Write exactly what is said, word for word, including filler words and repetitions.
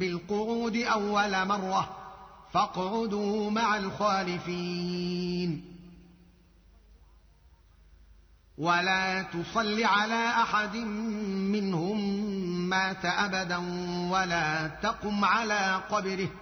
بالقعود أول مرة فاقعدوا مع الخالفين ولا تصل على أحد منهم مات أبدا ولا تقم على قبره